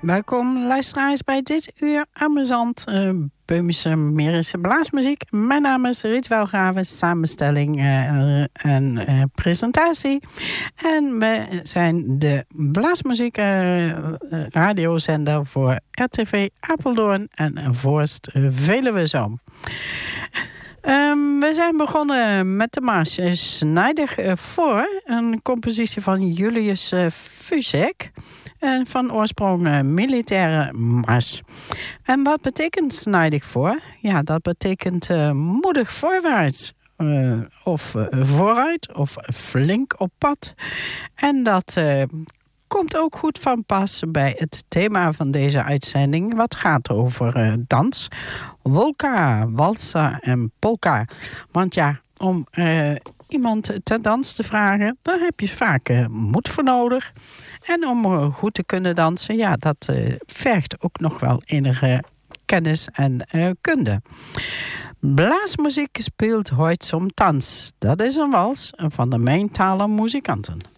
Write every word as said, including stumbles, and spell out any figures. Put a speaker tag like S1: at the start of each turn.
S1: Welkom luisteraars bij dit uur amusant uh, Beumische Merische blaasmuziek. Mijn naam is Riet Welgraven, samenstelling uh, en uh, presentatie. En we zijn de blaasmuziek uh, radiozender voor R T V Apeldoorn en Voorst uh, Veluwezoom. Um, we zijn begonnen met de mars Snijdig uh, voor, een compositie van Julius uh, Fuzek. Uh, van oorsprong uh, militaire mars. En wat betekent snijdig voor? Ja, dat betekent uh, moedig voorwaarts. Uh, of uh, vooruit, of flink op pad. En dat uh, komt ook goed van pas bij het thema van deze uitzending. Wat gaat over uh, dans, wolka, walsa en polka. Want ja, om uh, iemand te dans te vragen, daar heb je vaak uh, moed voor nodig. En om uh, goed te kunnen dansen, ja, dat uh, vergt ook nog wel enige kennis en uh, kunde. Blaasmuziek speelt heute zum Tanz. Dat is een wals van de Mijntaler muzikanten.